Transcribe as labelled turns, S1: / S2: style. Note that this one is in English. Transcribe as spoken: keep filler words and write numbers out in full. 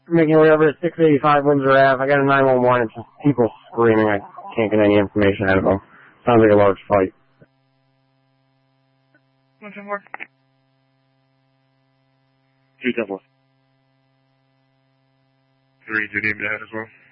S1: making your way over to six eighty-five Windsor Avenue. I got a nine one one. It's just people screaming. I can't get any information out of them. Sounds like a large fight.
S2: One ten four. Three ten four. Three, do you need me to head as well?